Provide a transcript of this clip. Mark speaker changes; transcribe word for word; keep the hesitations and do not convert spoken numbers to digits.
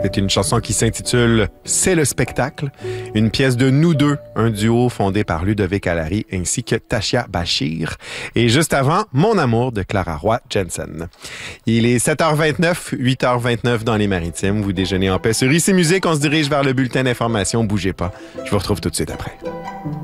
Speaker 1: C'est une chanson qui s'intitule « C'est le spectacle », une pièce de nous deux, un duo fondé par Ludovic Allary ainsi que Tashia Bashir. Et juste avant, Mon amour de Clara Roy Jensen. Il est sept heures vingt-neuf, huit heures vingt-neuf dans les Maritimes. Vous déjeunez en paix sur Ici Musique. On se dirige vers le bulletin d'information. Bougez pas. Je vous retrouve tout de suite après.